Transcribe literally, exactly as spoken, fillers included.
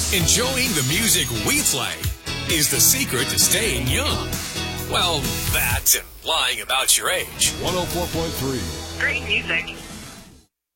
Enjoying the music we play is the secret to staying young. Well, that and lying about your age. one oh four point three. Great music.